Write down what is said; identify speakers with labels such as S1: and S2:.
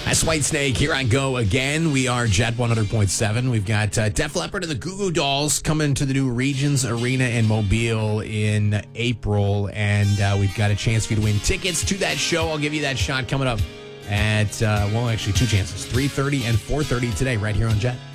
S1: That's Whitesnake. Here I go again. We are Jet 100.7. We've got Def Leppard and the Goo Goo Dolls coming to the new Regions Arena in Mobile in April. And we've got a chance for you to win tickets to that show. I'll give you that shot coming up at, actually two chances, 3:30 and 4:30 today right here on Jet.